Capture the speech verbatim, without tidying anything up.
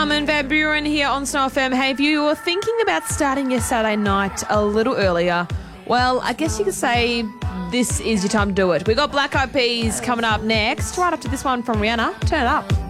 Armin van Buren here on Snow F M. Hey, if you were thinking about starting your Saturday night a little earlier, well, I guess you could say this is your time to do it. We got Black Eyed Peas coming up next, right after this one from Rihanna. Turn it up.